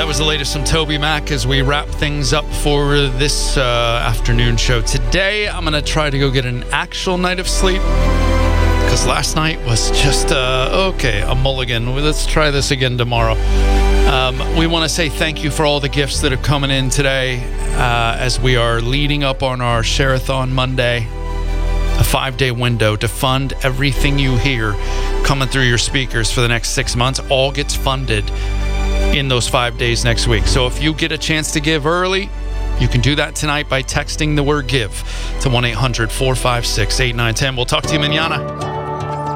was the latest from Toby Mac as we wrap things up for this afternoon show. Today, I'm going to try to go get an actual night of sleep because last night was just, a mulligan. Let's try this again tomorrow. We want to say thank you for all the gifts that are coming in today as we are leading up on our Share-a-thon Monday, a 5-day window to fund everything you hear coming through your speakers for the next 6 months. All gets funded in those 5 days next week. So if you get a chance to give early, you can do that tonight by texting the word GIVE to 1-800-456-8910. We'll talk to you mañana.